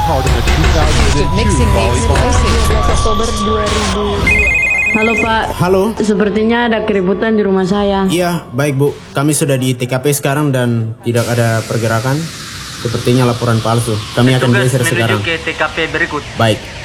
part of the 2002 volleyball. 12 Oktober 2002. Halo Pak. Halo. Sepertinya ada keributan di rumah saya. Iya, baik Bu. Kami sudah di TKP sekarang dan tidak ada pergerakan. Sepertinya laporan palsu. Kami akan geser sekarang. Menuju ke TKP berikut. Baik.